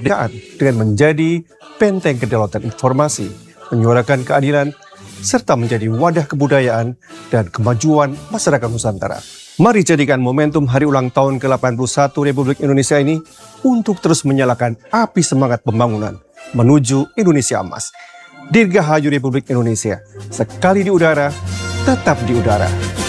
kemerdekaan dengan menjadi benteng kedaulatan informasi, menyuarakan keadilan, serta menjadi wadah kebudayaan dan kemajuan masyarakat Nusantara. Mari jadikan momentum hari ulang tahun ke-81 Republik Indonesia ini untuk terus menyalakan api semangat pembangunan menuju Indonesia Emas. Dirgahayu Republik Indonesia, sekali di udara, tetap di udara.